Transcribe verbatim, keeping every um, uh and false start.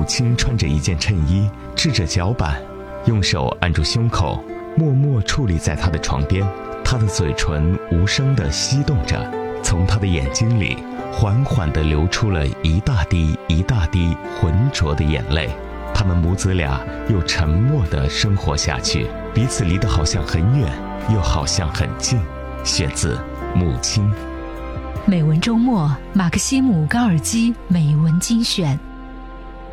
亲穿着一件衬衣，支着脚板，用手按住胸口，默默矗立在他的床边。他的嘴唇无声地翕动着，从他的眼睛里缓缓地流出了一大滴一大滴浑浊的眼泪。他们母子俩又沉默地生活下去，彼此离得好像很远，又好像很近。选自母亲。 美文周末，马克西姆·高尔基美文精选。